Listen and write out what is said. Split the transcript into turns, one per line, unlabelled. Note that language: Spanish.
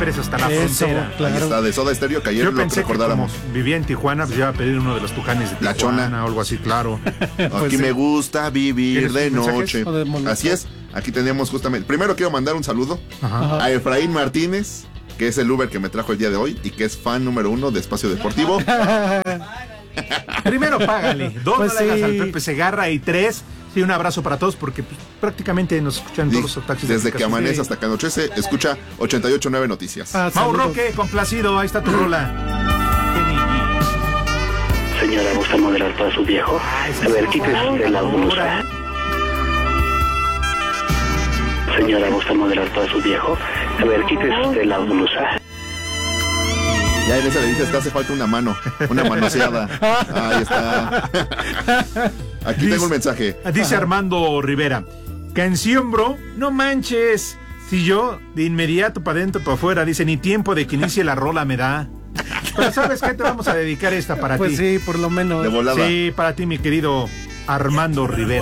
esperes hasta la frontera.
Claro. Ahí está, de Soda Stereo, que ayer lo recordáramos.
Como vivía en Tijuana, pues iba a pedir uno de los tucanes de Tijuana.
La Chona.
O algo así, claro.
Aquí me gusta vivir de noche. Así es, aquí tenemos justamente... Primero quiero mandar un saludo a Efraín Martínez, que es el Uber que me trajo el día de hoy y que es fan número 1 de Espacio Deportivo.
Primero págale, 2
pues
no le hagas al Pepe Segarra y 3, sí, un abrazo para todos porque pues, prácticamente nos escuchan todos los taxis.
Desde que amanece hasta que anochece, escucha 88.9 Noticias.
Mau Roque, complacido, ahí está tu rola.
Señora, ¿gusta modelar para su viejo? A ver, quítese de la blusa. Señora, ¿gusta modelar para su viejo? A ver, quítese de la blusa.
Ya en esa le dices, te hace falta una mano, una manoseada. Ahí está. Aquí tengo un mensaje.
Dice Armando Rivera, canción, bro, no manches. Si yo de inmediato para adentro, para afuera, dice, ni tiempo de que inicie la rola me da. Pero ¿sabes qué? Te vamos a dedicar esta para ti.
Pues sí, por lo menos.
De volada.
Sí, para ti, mi querido Armando Rivera.